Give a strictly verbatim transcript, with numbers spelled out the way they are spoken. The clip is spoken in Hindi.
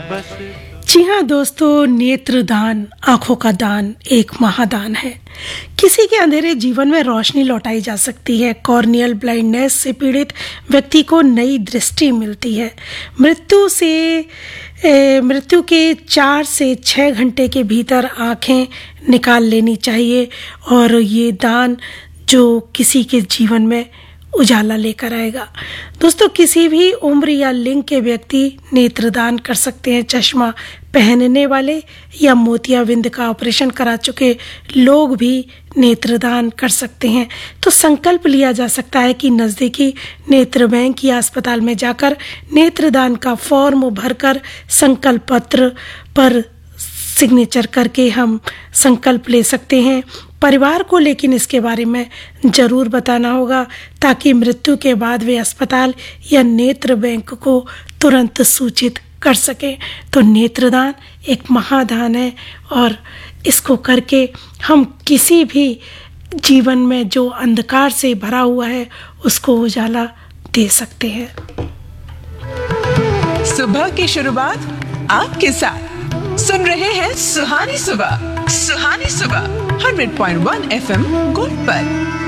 जी हाँ दोस्तों, नेत्रदान आँखों का दान एक महादान है। किसी के अंधेरे जीवन में रोशनी लौटाई जा सकती है। कॉर्नियल ब्लाइंडनेस से पीड़ित व्यक्ति को नई दृष्टि मिलती है। मृत्यु से ए, मृत्यु के चार से छः घंटे के भीतर आँखें निकाल लेनी चाहिए और ये दान जो किसी के जीवन में उजाला लेकर आएगा। दोस्तों, किसी भी उम्र या लिंग के व्यक्ति नेत्रदान कर सकते हैं। चश्मा पहनने वाले या मोतियाबिंद का ऑपरेशन करा चुके लोग भी नेत्रदान कर सकते हैं। तो संकल्प लिया जा सकता है कि नज़दीकी नेत्र बैंक या अस्पताल में जाकर नेत्रदान का फॉर्म भरकर संकल्प पत्र पर सिग्नेचर करके हम संकल्प ले सकते हैं। परिवार को लेकिन इसके बारे में ज़रूर बताना होगा ताकि मृत्यु के बाद वे अस्पताल या नेत्र बैंक को तुरंत सूचित कर सकें। तो नेत्रदान एक महादान है और इसको करके हम किसी भी जीवन में जो अंधकार से भरा हुआ है उसको उजाला दे सकते हैं। सुबह की शुरुआत आपके साथ सुन रहे हैं सुहानी सुबह। सुहानी सुबह hundred point one F M gold पर।